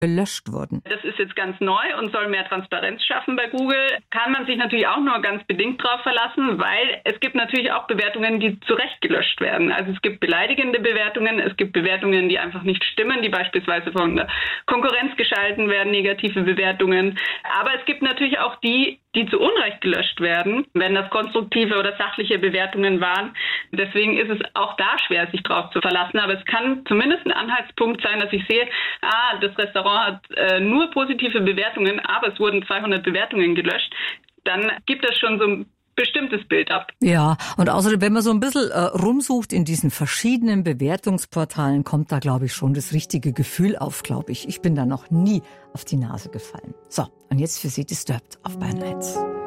gelöscht wurden. Das ist jetzt ganz neu und soll mehr Transparenz schaffen bei Google. Kann man sich natürlich auch nur ganz bedingt drauf verlassen, weil es gibt natürlich auch Bewertungen, die zu Recht gelöscht werden. Also es gibt beleidigende Bewertungen, es gibt Bewertungen, die einfach nicht stimmen, die beispielsweise von der Konkurrenz geschalten werden, negative Bewertungen. Aber es gibt natürlich auch die zu Unrecht gelöscht werden, wenn das konstruktive oder sachliche Bewertungen waren. Deswegen ist es auch da schwer, sich drauf zu verlassen. Aber es kann zumindest ein Anhaltspunkt sein, dass ich sehe, das Restaurant hat nur positive Bewertungen, aber es wurden 200 Bewertungen gelöscht. Dann gibt es schon so ein bestimmtes Bild ab. Ja, und außerdem, wenn man so ein bisschen rumsucht in diesen verschiedenen Bewertungsportalen, kommt da, glaube ich, schon das richtige Gefühl auf, glaube ich. Ich bin da noch nie auf die Nase gefallen. So, und jetzt für Sie Disturbed auf Bayern 1.